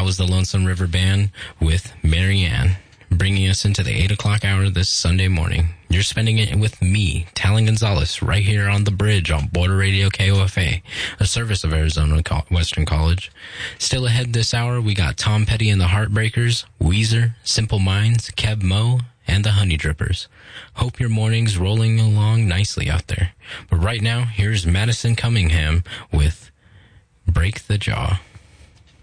was the Lonesome River Band with Marianne, bringing us into the 8 o'clock hour this Sunday morning. You're spending it with me, Talon Gonzalez, right here on the bridge on Border Radio KOFA, a service of Arizona Western College. Still ahead this hour, we got Tom Petty and the Heartbreakers, Weezer, Simple Minds, Keb Mo, and the Honey Drippers. Hope your morning's rolling along nicely out there. But right now, here's Madison Cunningham with Break the Jaw.